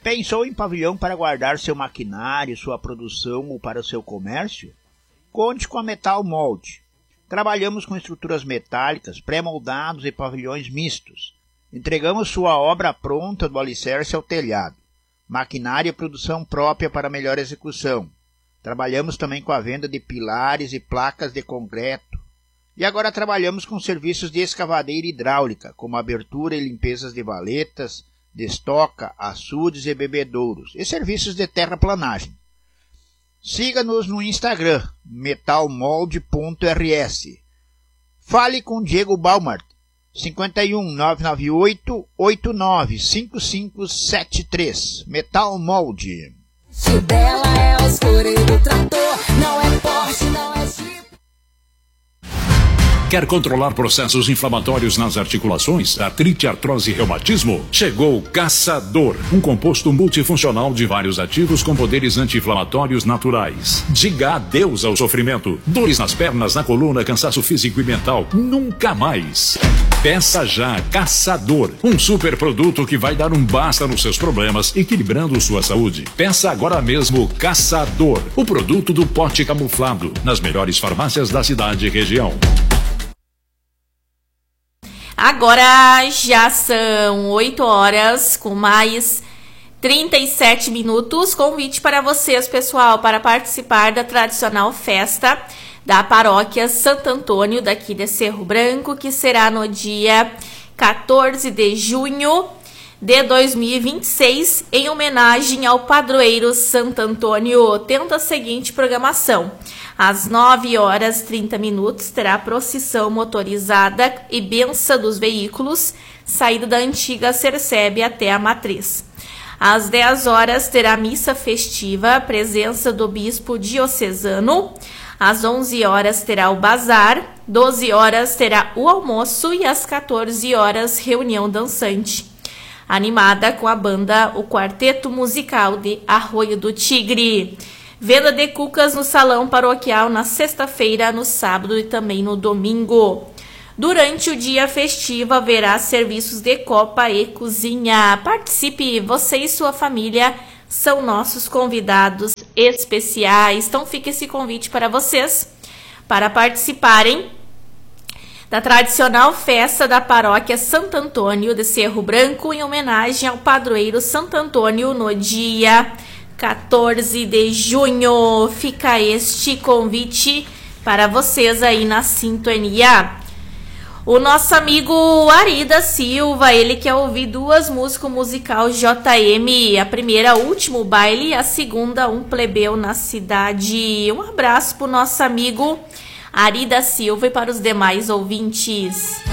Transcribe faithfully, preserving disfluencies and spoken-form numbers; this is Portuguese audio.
Pensou em pavilhão para guardar seu maquinário, sua produção ou para o seu comércio? Conte com a Metal Mold. Trabalhamos com estruturas metálicas, pré-moldados e pavilhões mistos. Entregamos sua obra pronta do alicerce ao telhado. Maquinário e produção própria para melhor execução. Trabalhamos também com a venda de pilares e placas de concreto. E agora trabalhamos com serviços de escavadeira hidráulica, como abertura e limpezas de valetas, de estoca, açudes e bebedouros, e serviços de terraplanagem. Siga-nos no Instagram, metalmold ponto r s. Fale com Diego Baumart, cinco um nove nove oito oito nove cinco cinco sete três. Metal Mold. O dela é os freios do trator, não é Porsche, não é Jeep. Quer controlar processos inflamatórios nas articulações, artrite, artrose e reumatismo? Chegou o Caçador, um composto multifuncional de vários ativos com poderes anti-inflamatórios naturais. Diga adeus ao sofrimento. Dores nas pernas, na coluna, cansaço físico e mental. Nunca mais. Peça já Caçador, um super produto que vai dar um basta nos seus problemas, equilibrando sua saúde. Peça agora mesmo Caçador, o produto do pote camuflado, nas melhores farmácias da cidade e região. Agora já são oito horas com mais trinta e sete minutos. Convite para vocês, pessoal, para participar da tradicional festa da paróquia Santo Antônio, daqui de Cerro Branco, que será no dia quatorze de junho de dois mil e vinte e seis, em homenagem ao padroeiro Santo Antônio. Tendo a seguinte programação: às nove horas e trinta minutos terá procissão motorizada e benção dos veículos, saída da antiga Cercebe até a Matriz. Às dez horas terá missa festiva, presença do bispo diocesano. Às onze horas terá o bazar, doze horas terá o almoço e às quatorze horas reunião dançante, animada com a banda O Quarteto Musical de Arroio do Tigre. Venda de cucas no salão paroquial na sexta-feira, no sábado e também no domingo. Durante o dia festivo haverá serviços de copa e cozinha. Participe, você e sua família são nossos convidados especiais. Então fica esse convite para vocês, para participarem da tradicional festa da paróquia Santo Antônio de Cerro Branco, em homenagem ao padroeiro Santo Antônio, no dia quatorze de junho. Fica este convite para vocês aí na sintonia. O nosso amigo Ari da Silva, ele quer ouvir duas músicas musical J M. A primeira, Último Baile, a segunda, Um Plebeu na Cidade. Um abraço para o nosso amigo Ari da Silva e para os demais ouvintes.